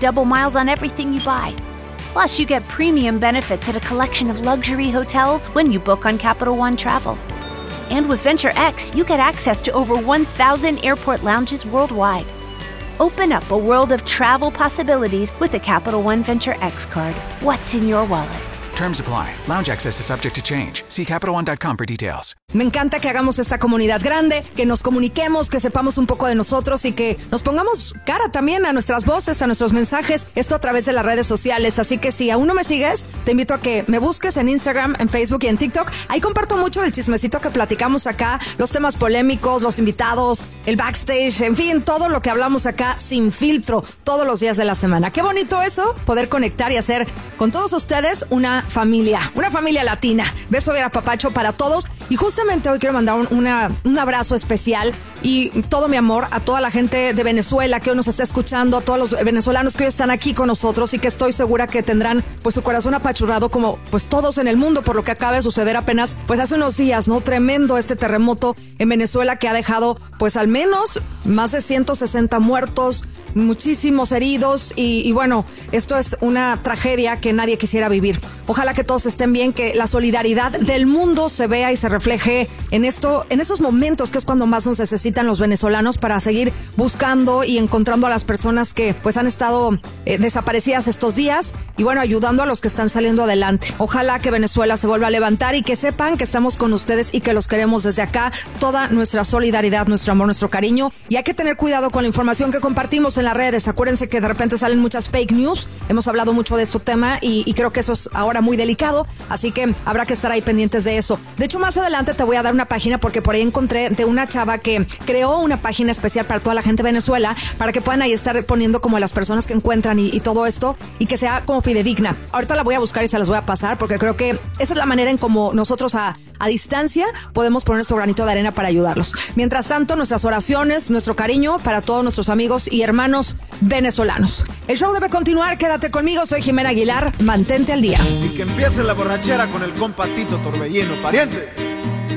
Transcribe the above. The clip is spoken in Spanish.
double miles on everything you buy. Plus, you get premium benefits at a collection of luxury hotels when you book on Capital One Travel. And with Venture X, you get access to over 1,000 airport lounges worldwide. Open up a world of travel possibilities with the Capital One Venture X card. What's in your wallet? Terms apply. Lounge access is subject to change. See CapitalOne.com for details. Me encanta que hagamos esta comunidad grande, que nos comuniquemos, que sepamos un poco de nosotros y que nos pongamos cara también a nuestras voces, a nuestros mensajes, esto a través de las redes sociales. Así que si aún no me sigues, te invito a que me busques en Instagram, en Facebook y en TikTok. Ahí comparto mucho el chismecito que platicamos acá, los temas polémicos, los invitados, el backstage, en fin, todo lo que hablamos acá sin filtro todos los días de la semana. Qué bonito eso, poder conectar y hacer con todos ustedes una familia latina. Beso y apapacho para todos. Y justamente hoy quiero mandar un abrazo especial y todo mi amor a toda la gente de Venezuela que hoy nos está escuchando, a todos los venezolanos que hoy están aquí con nosotros y que estoy segura que tendrán pues su corazón apachurrado como pues todos en el mundo por lo que acaba de suceder apenas pues hace unos días, ¿no? Tremendo este terremoto en Venezuela que ha dejado pues al menos más de 160 muertos, muchísimos heridos y bueno, esto es una tragedia que nadie quisiera vivir. Ojalá que todos estén bien, que la solidaridad del mundo se vea y se refleje en estos momentos que es cuando más nos necesitan los venezolanos para seguir buscando y encontrando a las personas que pues han estado desaparecidas estos días y bueno, ayudando a los que están saliendo adelante. Ojalá que Venezuela se vuelva a levantar y que sepan que estamos con ustedes y que los queremos desde acá, toda nuestra solidaridad, nuestro amor, nuestro cariño y hay que tener cuidado con la información que compartimos en las redes. Acuérdense que de repente salen muchas fake news, hemos hablado mucho de este tema y creo que eso es ahora muy delicado, así que habrá que estar ahí pendientes de eso. De hecho, más adelante te voy a dar una página porque por ahí encontré de una chava que creó una página especial para toda la gente de Venezuela para que puedan ahí estar poniendo como las personas que encuentran y todo esto y que sea como fidedigna. Ahorita la voy a buscar y se las voy a pasar porque creo que esa es la manera en como nosotros a distancia podemos poner nuestro granito de arena para ayudarlos. Mientras tanto, nuestras oraciones, nuestro cariño para todos nuestros amigos y hermanos venezolanos. El show debe continuar, quédate conmigo, soy Jimena Aguilar, mantente al día. Y que empiece la borrachera con el compa Tito Torbellino, pariente.